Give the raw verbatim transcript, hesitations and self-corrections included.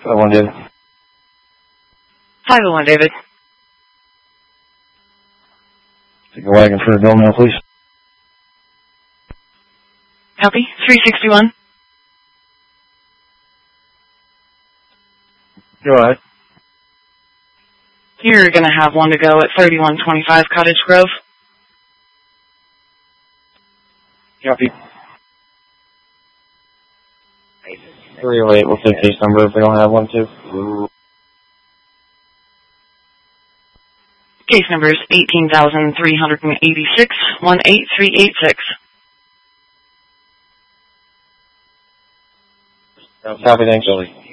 five one, David. five oh one, David. Take a wagon for a bill now, please. Copy. three sixty-one. Go ahead. You're going to have one to go at thirty-one twenty-five Cottage Grove. Copy. three oh eight, we'll take case number if we don't have one, too. Case number is eighteen thousand three hundred eighty-six, one eight three eight six. Copy, thanks, Julie.